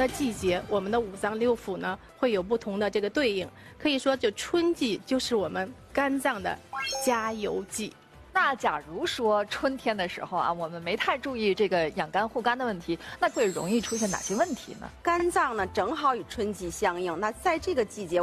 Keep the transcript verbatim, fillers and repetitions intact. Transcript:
的季节，我们的五脏六腑呢会有不同的这个对应。可以说，就春季就是我们肝脏的加油季。 那假如说春天的时候啊，我们没太注意这个养肝护肝的问题，那会容易出现哪些问题呢？ 肝脏呢正好与春季相应，那在这个季节。